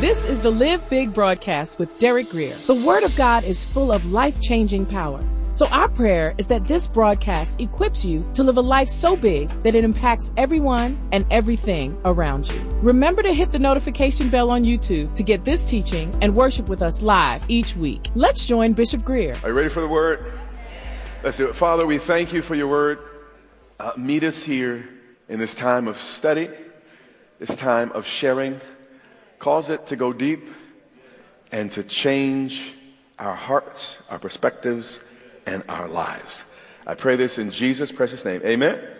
This is the Live Big broadcast with Derek Grier. The Word of God is full of life-changing power. So our prayer is that this broadcast equips you to live a life so big that it impacts everyone and everything around you. Remember to hit the notification bell on YouTube to get this teaching and worship with us live each week. Let's join Bishop Grier. Are you ready for the Word? Let's do it. Father, we thank you for your Word. Meet us here in this time of study, this time of sharing. Cause it to go deep and to change our hearts, our perspectives, and our lives. I pray this in Jesus' precious name. Amen? Amen.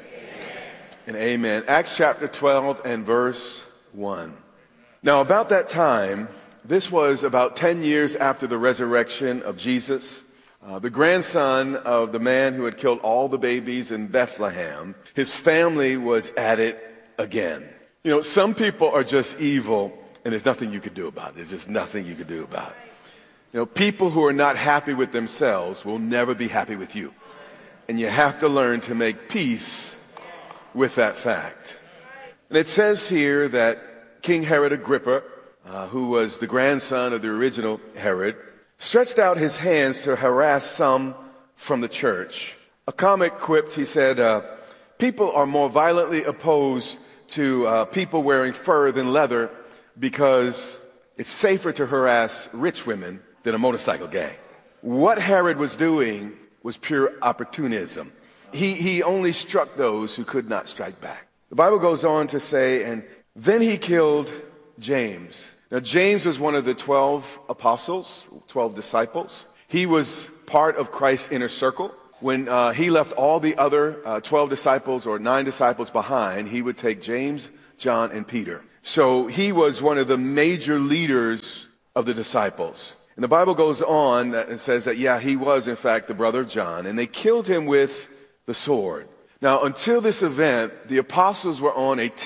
And amen. Acts chapter 12 and verse 1. Now, about that time, this was about 10 years after the resurrection of Jesus, the grandson of the man who had killed all the babies in Bethlehem. His family was at it again. You know, some people are just evil, and there's nothing you could do about it. There's just nothing you could do about it. You know, people who are not happy with themselves will never be happy with you. And you have to learn to make peace with that fact. And it says here that King Herod Agrippa, who was the grandson of the original Herod, stretched out his hands to harass some from the church. A comic quipped, he said, people are more violently opposed to people wearing fur than leather because it's safer to harass rich women than a motorcycle gang. What Herod was doing was pure opportunism. He only struck those who could not strike back. The Bible goes on to say, and then he killed James. Now, James was one of the 12 apostles, 12 disciples. He was part of Christ's inner circle. When he left all the other 12 disciples or 9 disciples behind, he would take James, John, and Peter. So he was one of the major leaders of the disciples. And the Bible goes on and says that, yeah, he was, in fact, the brother of John. And they killed him with the sword. Now, until this event, the apostles were on a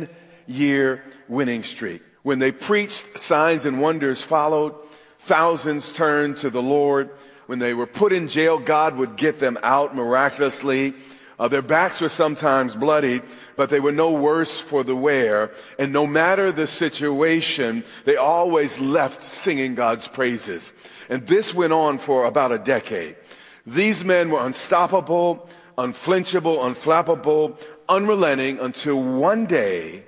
10-year winning streak. When they preached, signs and wonders followed. Thousands turned to the Lord. When they were put in jail, God would get them out miraculously. Their backs were sometimes bloodied, but they were no worse for the wear. And no matter the situation, they always left singing God's praises. And this went on for about a decade. These men were unstoppable, unflinchable, unflappable, unrelenting, until one day,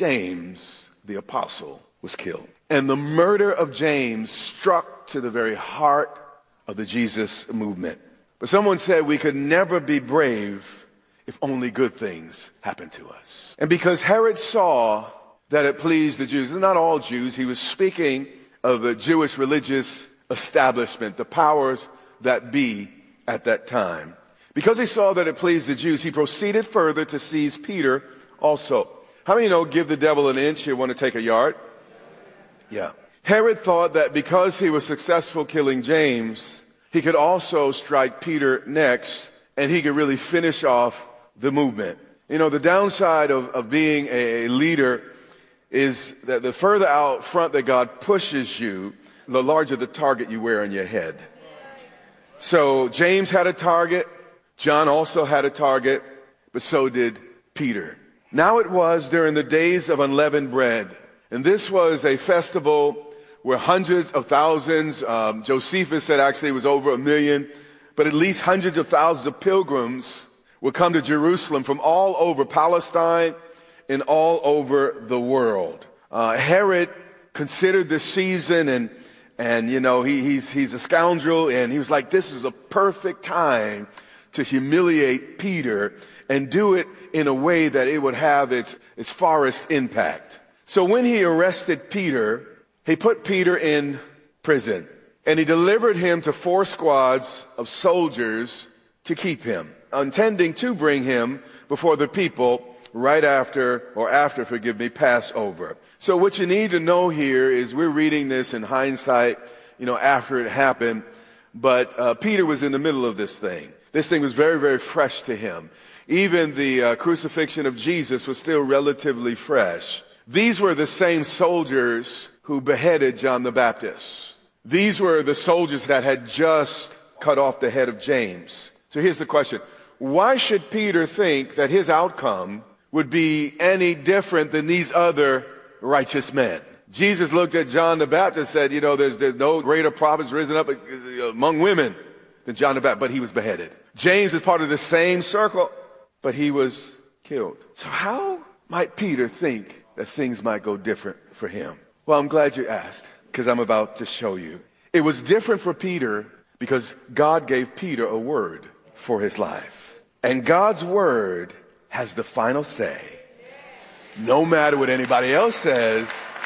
James, the apostle, was killed. And the murder of James struck to the very heart of the Jesus movement. But someone said we could never be brave if only good things happen to us. And because Herod saw that it pleased the Jews, and not all Jews, he was speaking of the Jewish religious establishment, the powers that be at that time. Because he saw that it pleased the Jews, he proceeded further to seize Peter also. How many know give the devil an inch, you want to take a yard? Yeah. Herod thought that because he was successful killing James, he could also strike Peter next, and he could really finish off the movement. You know, the downside of being a leader is that the further out front that God pushes you, the larger the target you wear on your head. So James had a target. John also had a target, but so did Peter. Now it was during the days of unleavened bread. And this was a festival where hundreds of thousands, Josephus said actually it was over 1 million, but at least hundreds of thousands of pilgrims would come to Jerusalem from all over Palestine and all over the world. Herod considered this season and you know, he's a scoundrel, and he was like, this is a perfect time to humiliate Peter and do it in a way that it would have its farthest impact. So when he arrested Peter, he put Peter in prison, and he delivered him to 4 squads of soldiers to keep him, intending to bring him before the people right after Passover. So what you need to know here is we're reading this in hindsight, you know, after it happened, but Peter was in the middle of this thing. This thing was very, very fresh to him. Even the crucifixion of Jesus was still relatively fresh. These were the same soldiers who beheaded John the Baptist. These were the soldiers that had just cut off the head of James. So here's the question. Why should Peter think that his outcome would be any different than these other righteous men? Jesus looked at John the Baptist and said, you know, there's no greater prophets risen up among women than John the Baptist, but he was beheaded. James is part of the same circle, but he was killed. So how might Peter think that things might go different for him? Well, I'm glad you asked, because I'm about to show you. It was different for Peter because God gave Peter a word for his life. And God's word has the final say. No matter what anybody else says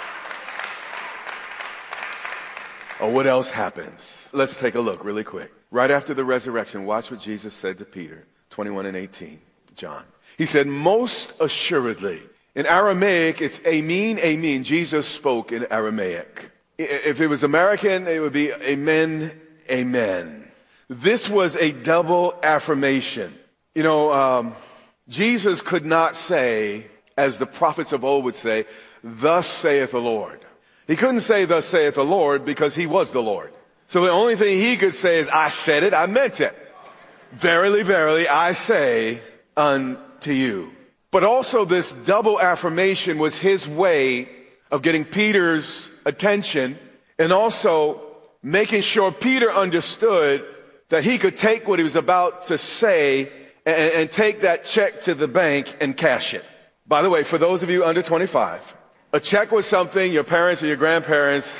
or what else happens. Let's take a look really quick. Right after the resurrection, watch what Jesus said to Peter, 21:18, John. He said, most assuredly. In Aramaic, it's amen, amen. Jesus spoke in Aramaic. If it was American, it would be amen, amen. This was a double affirmation. You know, Jesus could not say, as the prophets of old would say, thus saith the Lord. He couldn't say, thus saith the Lord, because he was the Lord. So the only thing he could say is, I said it, I meant it. Verily, verily, I say unto you. But also this double affirmation was his way of getting Peter's attention and also making sure Peter understood that he could take what he was about to say and take that check to the bank and cash it. By the way, for those of you under 25, a check was something your parents or your grandparents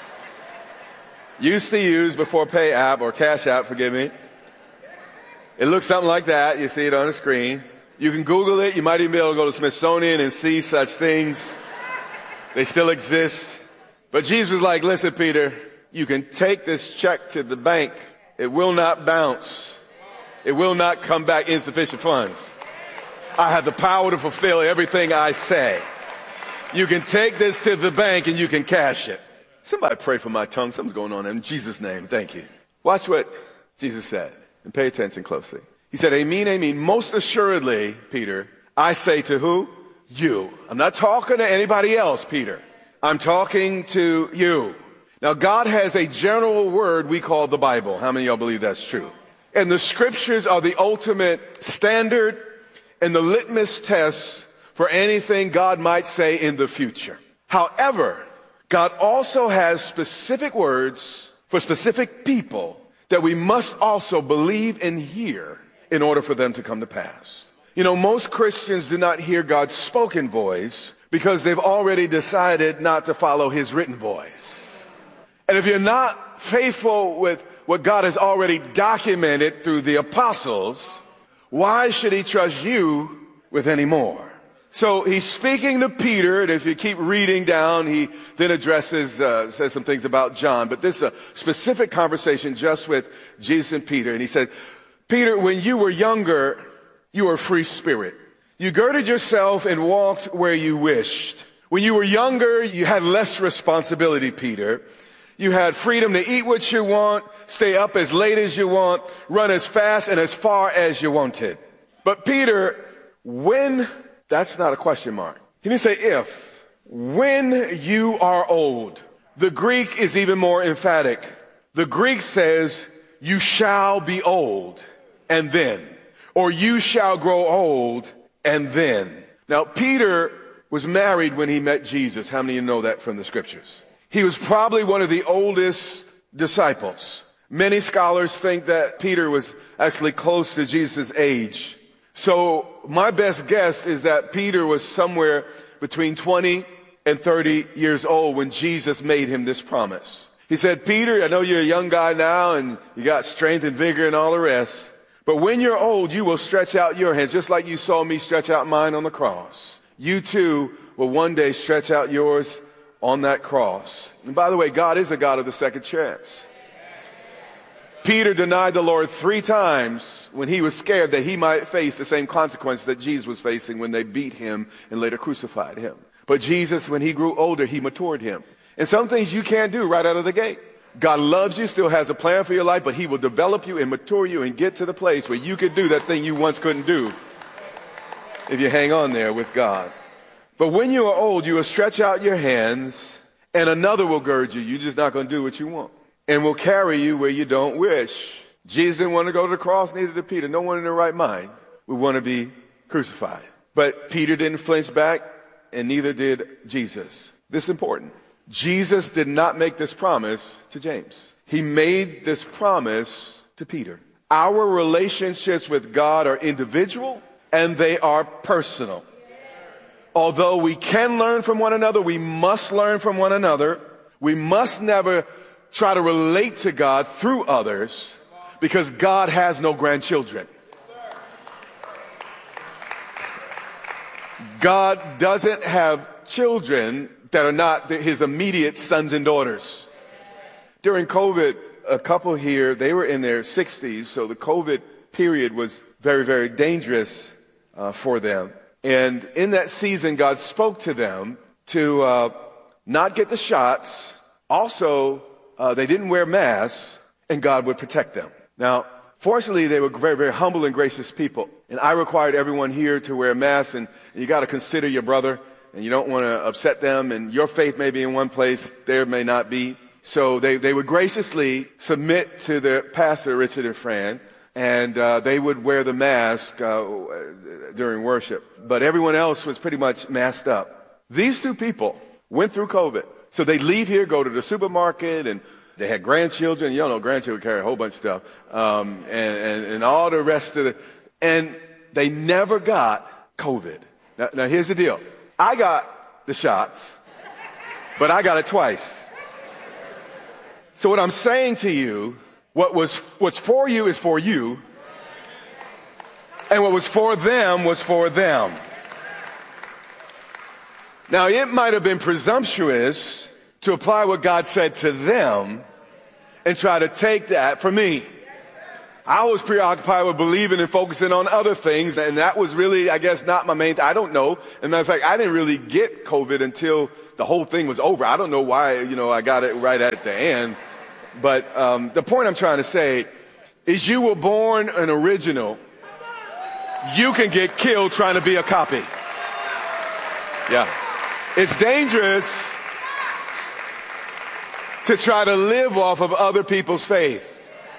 used to use before Pay App or Cash App, forgive me. It looks something like that. You see it on the screen. You can Google it. You might even be able to go to Smithsonian and see such things. They still exist. But Jesus was like, listen, Peter, you can take this check to the bank. It will not bounce. It will not come back insufficient funds. I have the power to fulfill everything I say. You can take this to the bank and you can cash it. Somebody pray for my tongue. Something's going on in Jesus' name. Thank you. Watch what Jesus said and pay attention closely. He said, amen, amen. Most assuredly, Peter, I say to who? You. I'm not talking to anybody else, Peter. I'm talking to you. Now, God has a general word we call the Bible. How many of y'all believe that's true? And the scriptures are the ultimate standard and the litmus test for anything God might say in the future. However, God also has specific words for specific people that we must also believe and hear in order for them to come to pass. You know, most Christians do not hear God's spoken voice because they've already decided not to follow his written voice. And if you're not faithful with what God has already documented through the apostles, why should he trust you with any more? So he's speaking to Peter, and if you keep reading down, he then addresses, says some things about John. But this is a specific conversation just with Jesus and Peter. And he said, Peter, when you were younger, you were a free spirit. You girded yourself and walked where you wished. When you were younger, you had less responsibility, Peter. You had freedom to eat what you want, stay up as late as you want, run as fast and as far as you wanted. But Peter, when, that's not a question mark. He didn't say if. When you are old. The Greek is even more emphatic. The Greek says, you shall be old, and then. Or you shall grow old, and then. Now, Peter was married when he met Jesus. How many of you know that from the scriptures? He was probably one of the oldest disciples. Many scholars think that Peter was actually close to Jesus' age. So my best guess is that Peter was somewhere between 20 and 30 years old when Jesus made him this promise. He said, Peter, I know you're a young guy now and you got strength and vigor and all the rest. But when you're old, you will stretch out your hands, just like you saw me stretch out mine on the cross. You too will one day stretch out yours on that cross. And by the way, God is a God of the second chance. Peter denied the Lord 3 times when he was scared that he might face the same consequences that Jesus was facing when they beat him and later crucified him. But Jesus, when he grew older, he matured him. And some things you can't do right out of the gate. God loves you, still has a plan for your life, but he will develop you and mature you and get to the place where you can do that thing you once couldn't do if you hang on there with God. But when you are old, you will stretch out your hands and another will gird you. You're just not going to do what you want. And will carry you where you don't wish. Jesus didn't want to go to the cross, neither did Peter. No one in their right mind would want to be crucified. But Peter didn't flinch back, and neither did Jesus. This is important. Jesus did not make this promise to James. He made this promise to Peter. Our relationships with God are individual and they are personal. Although we can learn from one another, we must learn from one another. We must never try to relate to God through others because God has no grandchildren. God doesn't have children that are not his immediate sons and daughters. During COVID, a couple here, they were in their 60s, so the COVID period was very, very dangerous for them. And in that season, God spoke to them to not get the shots. Also, they didn't wear masks, and God would protect them. Now, fortunately, they were very, very humble and gracious people. And I required everyone here to wear masks, and you got to consider your brother, and you don't want to upset them, and your faith may be in one place, theirs may not be. So they would graciously submit to their pastor, Richard and Fran, and they would wear the mask during worship. But everyone else was pretty much masked up. These two people went through COVID. So they'd leave here, go to the supermarket, and they had grandchildren. You don't know, grandchildren carry a whole bunch of stuff. And all the rest of it. And they never got COVID. Now here's the deal. I got the shots, but I got it twice. So what I'm saying to you, what's for you is for you, and what was for them was for them. Now, it might have been presumptuous to apply what God said to them and try to take that for me. I was preoccupied with believing and focusing on other things, and that was really, I guess, not my main I don't know. As a matter of fact, I didn't really get COVID until the whole thing was over. I don't know why, I got it right at the end. But the point I'm trying to say is you were born an original. You can get killed trying to be a copy. Yeah. It's dangerous to try to live off of other people's faith.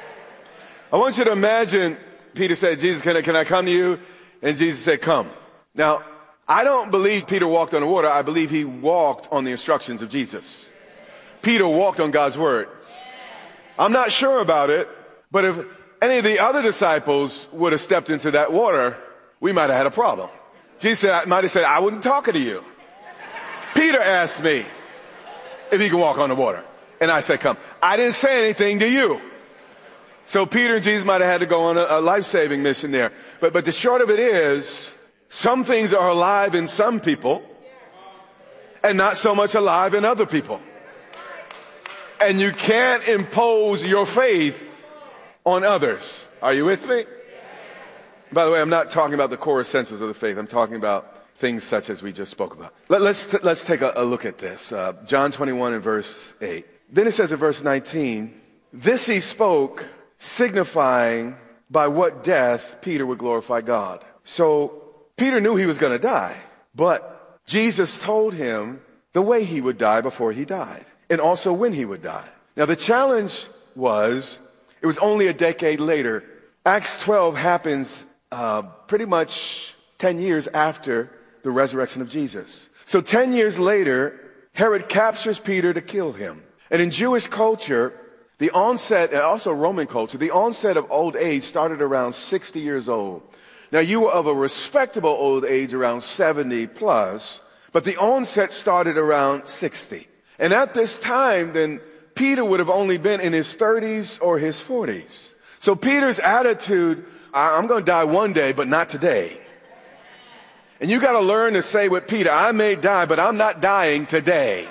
I want you to imagine, Peter said, Jesus, can I come to you? And Jesus said, come. Now, I don't believe Peter walked on the water. I believe he walked on the instructions of Jesus. Peter walked on God's word. I'm not sure about it, but if any of the other disciples would have stepped into that water, we might have had a problem. Jesus might have said, I wasn't talking to you. Peter asked me if he can walk on the water. And I said, come. I didn't say anything to you. So Peter and Jesus might have had to go on a life-saving mission there. But the short of it is, some things are alive in some people and not so much alive in other people. And you can't impose your faith on others. Are you with me? By the way, I'm not talking about the core essentials of the faith. I'm talking about things such as we just spoke about. Let's take a look at this. John 21 and verse 8. Then it says in verse 19, this he spoke, signifying by what death Peter would glorify God. So Peter knew he was going to die, but Jesus told him the way he would die before he died, and also when he would die. Now the challenge was, it was only a decade later. Acts 12 happens pretty much 10 years after the resurrection of Jesus. So 10 years later, Herod captures Peter to kill him. And in Jewish culture, the onset, and also Roman culture, the onset of old age started around 60 years old. Now you were of a respectable old age around 70 plus, but the onset started around 60. And at this time, then Peter would have only been in his 30s or his 40s. So Peter's attitude, I'm going to die one day, but not today. And you got to learn to say with Peter, I may die, but I'm not dying today.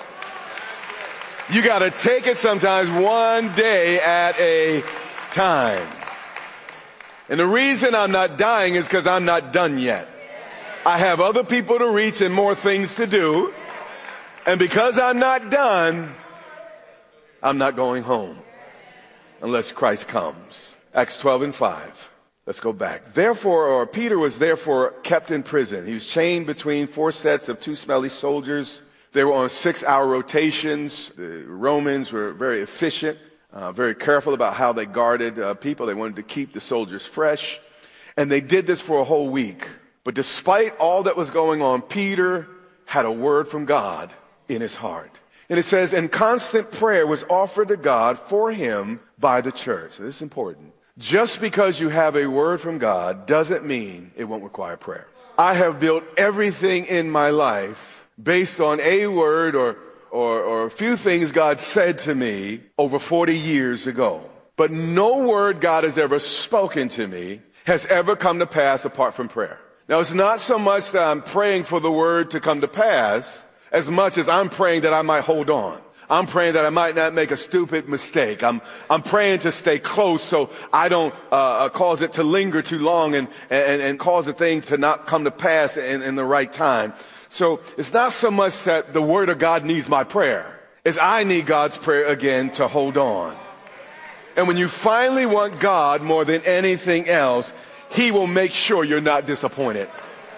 You got to take it sometimes one day at a time. And the reason I'm not dying is because I'm not done yet. I have other people to reach and more things to do. And because I'm not done, I'm not going home unless Christ comes. Acts 12 and 5. Let's go back. Peter was therefore kept in prison. He was chained between 4 sets of 2 smelly soldiers. They were on 6-hour rotations. The Romans were very efficient, very careful about how they guarded people. They wanted to keep the soldiers fresh. And they did this for a whole week. But despite all that was going on, Peter had a word from God in his heart. And it says, and constant prayer was offered to God for him by the church. This is important. Just because you have a word from God doesn't mean it won't require prayer. I have built everything in my life based on a word or a few things God said to me over 40 years ago. But no word God has ever spoken to me has ever come to pass apart from prayer. Now, it's not so much that I'm praying for the word to come to pass as much as I'm praying that I might hold on. I'm praying that I might not make a stupid mistake. I'm praying to stay close so I don't cause it to linger too long and cause the thing to not come to pass in the right time. So it's not so much that the word of God needs my prayer, as I need God's prayer again to hold on. And when you finally want God more than anything else, he will make sure you're not disappointed.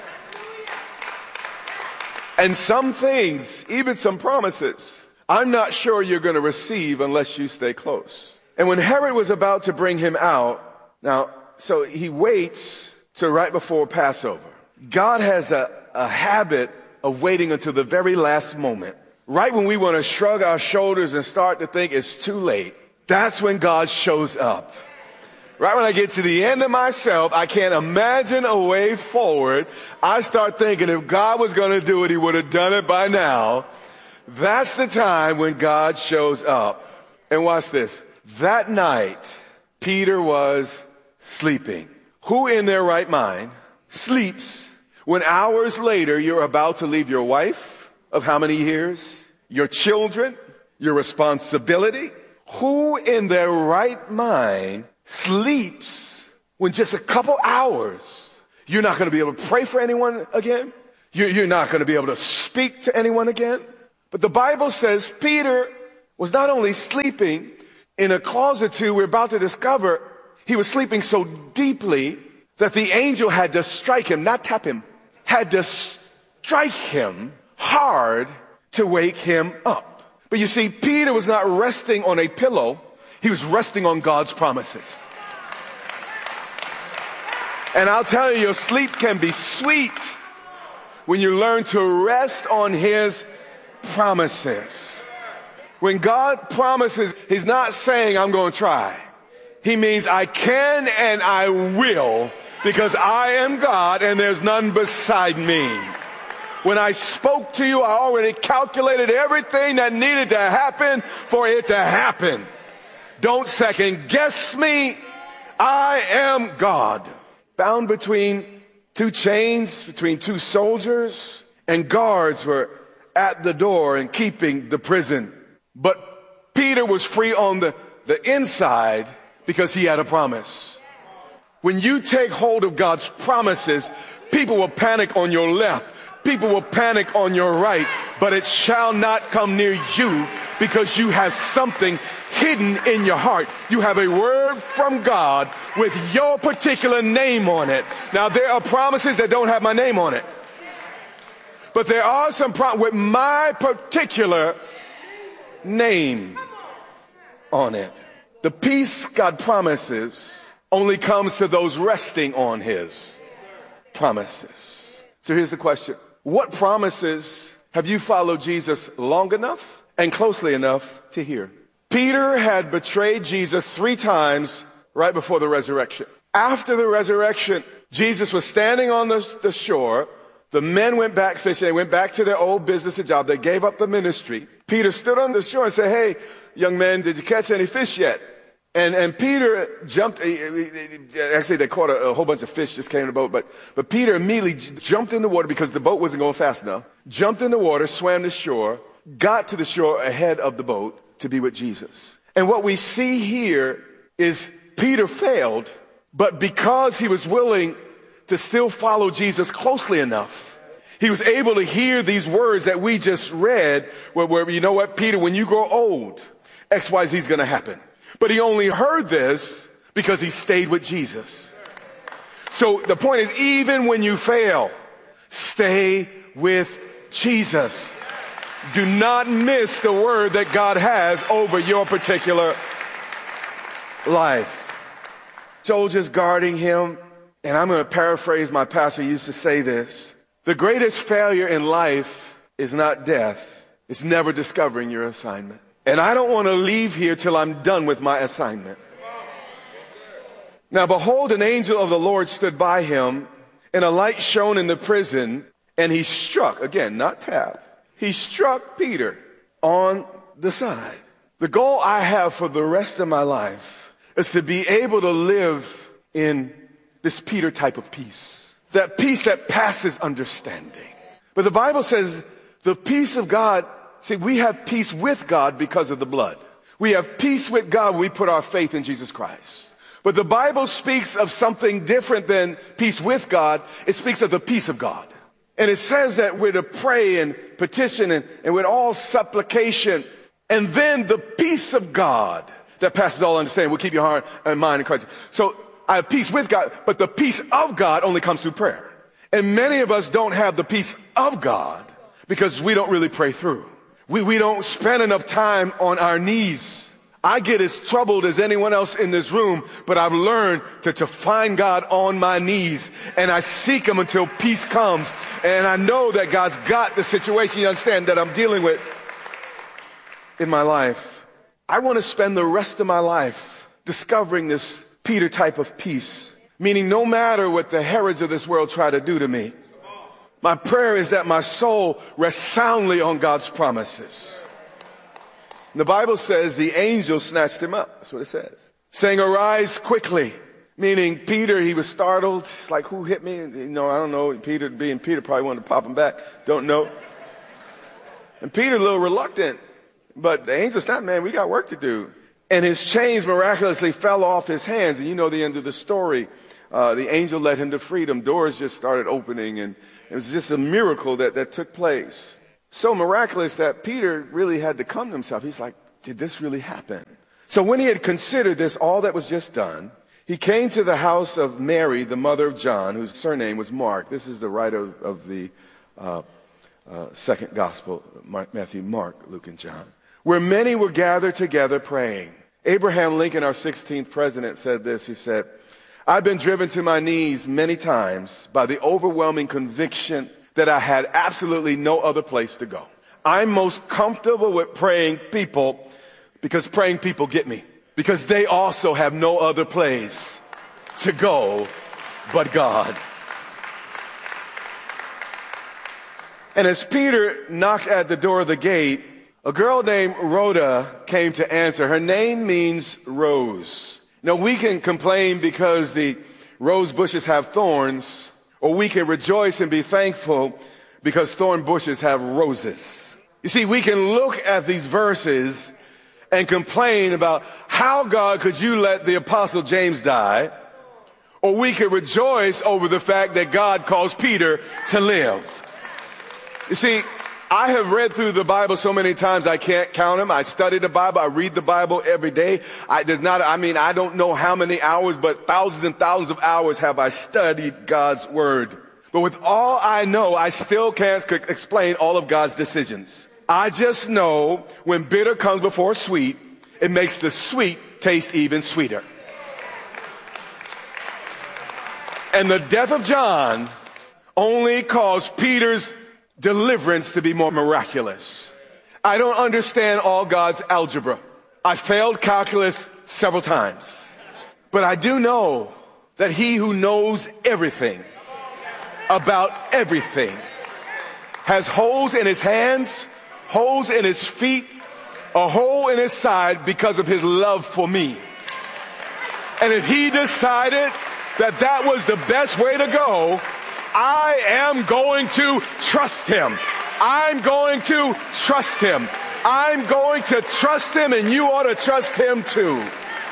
And some things, even some promises, I'm not sure you're going to receive unless you stay close. And when Herod was about to bring him out, so he waits to right before Passover. God has a habit of waiting until the very last moment. Right when we want to shrug our shoulders and start to think it's too late, that's when God shows up. Right when I get to the end of myself, I can't imagine a way forward. I start thinking if God was going to do it, he would have done it by now. That's the time when God shows up. And watch this. That night, Peter was sleeping. Who in their right mind sleeps when hours later you're about to leave your wife of how many years? Your children, your responsibility? Who in their right mind sleeps when just a couple hours you're not going to be able to pray for anyone again? You're not going to be able to speak to anyone again? But the Bible says Peter was not only sleeping in a clause or two, we're about to discover he was sleeping so deeply that the angel had to strike him, not tap him, had to strike him hard to wake him up. But you see, Peter was not resting on a pillow. He was resting on God's promises. And I'll tell you, your sleep can be sweet when you learn to rest on his promises. When God promises, he's not saying I'm going to try. He means I can and I will, because I am God and there's none beside me. When I spoke to you, I already calculated everything that needed to happen for it to happen. Don't second guess me. I am God. Bound between two chains, between two soldiers, and guards were at the door and keeping the prison. But Peter was free on the inside because he had a promise. When you take hold of God's promises, people will panic on your left. People will panic on your right, but it shall not come near you because you have something hidden in your heart. You have a word from God with your particular name on it. Now, there are promises that don't have my name on it, but there are some promises with my particular name on it. The peace God promises only comes to those resting on his promises. So here's the question. What promises have you followed Jesus long enough and closely enough to hear? Peter had betrayed Jesus 3 times right before the resurrection. After the resurrection, Jesus was standing on the shore. The men went back fishing. They went back to their old business and job. They gave up the ministry. Peter stood on the shore and said, "Hey, young man, did you catch any fish yet?" And Peter jumped. Actually, they caught a whole bunch of fish, just came in the boat. But Peter immediately jumped in the water because the boat wasn't going fast enough. Jumped in the water, swam to shore, got to the shore ahead of the boat to be with Jesus. And what we see here is Peter failed, but because he was willing to still follow Jesus closely enough, he was able to hear these words that we just read, where you know what, Peter, when you grow old, X, Y, Z is going to happen. But he only heard this because he stayed with Jesus. So the point is, even when you fail, stay with Jesus. Do not miss the word that God has over your particular life. Soldiers guarding him, and I'm going to paraphrase my pastor used to say this. The greatest failure in life is not death. It's never discovering your assignment. And I don't want to leave here till I'm done with my assignment. Now behold, an angel of the Lord stood by him, and a light shone in the prison, and he struck, again, not tap, he struck Peter on the side. The goal I have for the rest of my life is to be able to live in this Peter type of peace. That peace that passes understanding. But the Bible says the peace of God, see, we have peace with God because of the blood. We have peace with God when we put our faith in Jesus Christ. But the Bible speaks of something different than peace with God. It speaks of the peace of God. And it says that we're to pray and petition and with all supplication. And then the peace of God that passes all understanding will keep your heart and mind in Christ. So I have peace with God, but the peace of God only comes through prayer. And many of us don't have the peace of God because we don't really pray through. We don't spend enough time on our knees. I get as troubled as anyone else in this room, but I've learned to find God on my knees, and I seek him until peace comes. And I know that God's got the situation, you understand, that I'm dealing with in my life. I want to spend the rest of my life discovering this Peter type of peace, meaning no matter what the Herods of this world try to do to me, my prayer is that my soul rests soundly on God's promises. The Bible says the angel snatched him up. That's what it says. Saying, arise quickly. Meaning Peter, he was startled. It's like, who hit me? You know, I don't know. Peter, being Peter, probably wanted to pop him back. Don't know. And Peter, a little reluctant. But the angel snapped, man, we got work to do. And his chains miraculously fell off his hands. And you know the end of the story. The angel led him to freedom. Doors just started opening. And it was just a miracle that took place. So miraculous that Peter really had to come to himself. He's like, did this really happen? So when he had considered this, all that was just done, he came to the house of Mary, the mother of John, whose surname was Mark. This is the writer of the second gospel, Matthew, Mark, Luke, and John, where many were gathered together praying. Abraham Lincoln, our 16th president, said this. He said, I've been driven to my knees many times by the overwhelming conviction that I had absolutely no other place to go. I'm most comfortable with praying people because praying people get me. Because they also have no other place to go but God. And as Peter knocked at the door of the gate, a girl named Rhoda came to answer. Her name means rose. Now we can complain because the rose bushes have thorns, or we can rejoice and be thankful because thorn bushes have roses. You see, we can look at these verses and complain about how, God, could you let the Apostle James die? Or we can rejoice over the fact that God caused Peter to live. You see, I have read through the Bible so many times I can't count them. I study the Bible. I read the Bible every day. I don't know how many hours, but thousands and thousands of hours have I studied God's Word. But with all I know, I still can't explain all of God's decisions. I just know when bitter comes before sweet, it makes the sweet taste even sweeter. And the death of John only caused Peter's deliverance to be more miraculous. I don't understand all God's algebra. I failed calculus several times. But I do know that he who knows everything about everything has holes in his hands, holes in his feet, a hole in his side because of his love for me. And if he decided that was the best way to go, I am going to trust him. I'm going to trust him. I'm going to trust him, and you ought to trust him too.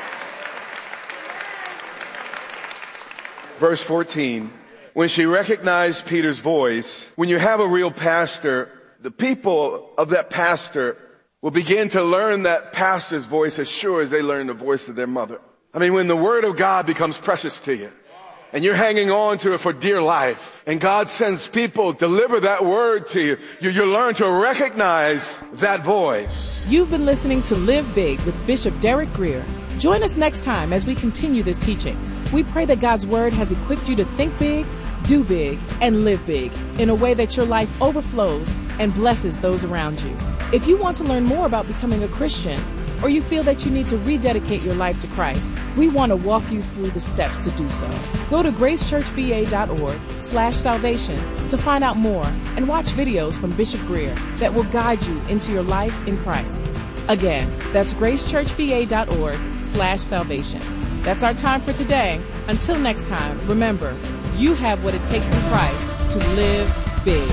Verse 14, when she recognized Peter's voice, when you have a real pastor, the people of that pastor will begin to learn that pastor's voice as sure as they learn the voice of their mother. I mean, when the word of God becomes precious to you, and you're hanging on to it for dear life, and God sends people deliver that word to you, you learn to recognize that voice. You've been listening to Live Big with Bishop Derek Grier. Join us next time as we continue this teaching. We pray that God's word has equipped you to think big, do big, and live big in a way that your life overflows and blesses those around you. If you want to learn more about becoming a Christian, or you feel that you need to rededicate your life to Christ, we want to walk you through the steps to do so. Go to gracechurchva.org/salvation to find out more and watch videos from Bishop Greer that will guide you into your life in Christ. Again, that's gracechurchva.org/salvation. That's our time for today. Until next time, remember, you have what it takes in Christ to live big.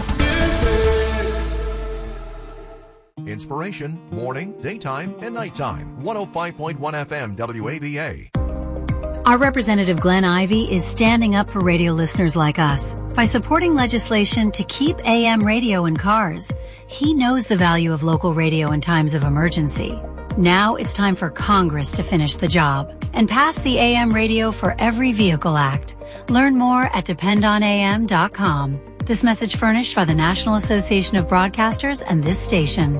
Inspiration, morning, daytime, and nighttime. 105.1 FM WAVA. Our representative Glenn Ivey is standing up for radio listeners like us by supporting legislation to keep AM radio in cars. He knows the value of local radio in times of emergency. Now it's time for Congress to finish the job and pass the AM Radio for Every Vehicle Act. Learn more at dependonam.com. This message furnished by the National Association of Broadcasters and this station.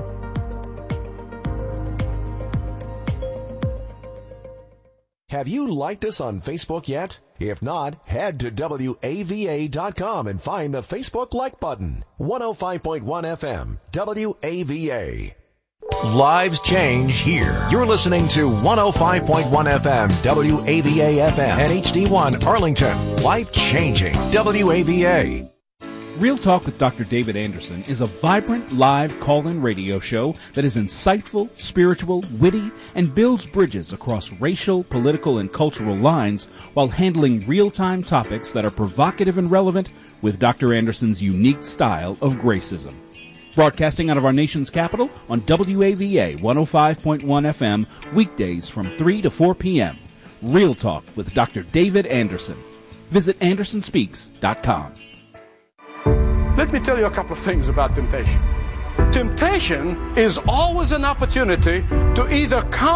Have you liked us on Facebook yet? If not, head to WAVA.com and find the Facebook like button. 105.1 FM, WAVA. Lives change here. You're listening to 105.1 FM, WAVA FM, and HD1 Arlington. Life changing, WAVA. Real Talk with Dr. David Anderson is a vibrant live call-in radio show that is insightful, spiritual, witty, and builds bridges across racial, political, and cultural lines while handling real-time topics that are provocative and relevant with Dr. Anderson's unique style of gracism. Broadcasting out of our nation's capital on WAVA 105.1 FM, weekdays from 3 to 4 p.m. Real Talk with Dr. David Anderson. Visit AndersonSpeaks.com. Let me tell you a couple of things about temptation. Temptation is always an opportunity to either come